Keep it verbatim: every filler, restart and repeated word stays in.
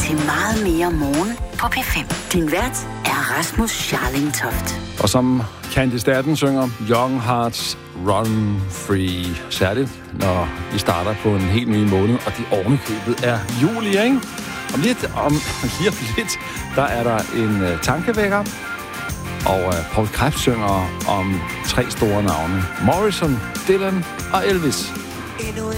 til meget mere morgen på P fem. Din vært er Rasmus Scharling Toft. Og som Candice Staten synger, Young Hearts Run Free. Særligt, når vi starter på en helt ny måned, og det ovenikøbet er juli, ikke? Om lidt, om lige om lidt, der er der en uh, tankevækker, og uh, Paul Krebs synger om tre store navne. Morrison, Dylan og Elvis.